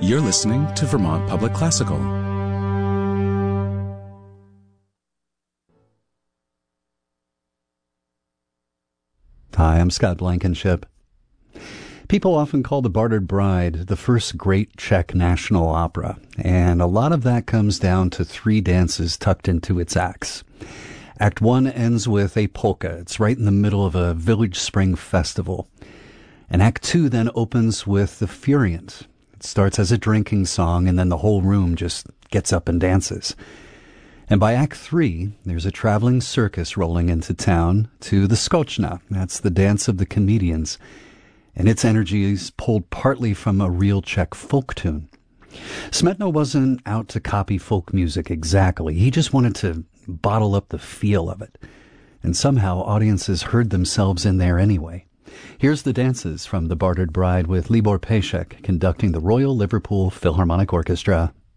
You're listening to Vermont Public Classical. Hi, I'm Scott Blankenship. People often call The Bartered Bride the first great Czech national opera, and a lot of that comes down to three dances tucked into its acts. Act 1 ends with a polka. It's right in the middle of a village spring festival. And Act 2 then opens with the Furient. It starts as a drinking song, and then the whole room just gets up and dances. And by Act 3, there's a traveling circus rolling into town to the Skoczna. That's the dance of the comedians. And its energy is pulled partly from a real Czech folk tune. Smetana wasn't out to copy folk music exactly. He just wanted to bottle up the feel of it. And somehow audiences heard themselves in there anyway. Here's the dances from The Bartered Bride with Libor Pejsek conducting the Royal Liverpool Philharmonic Orchestra.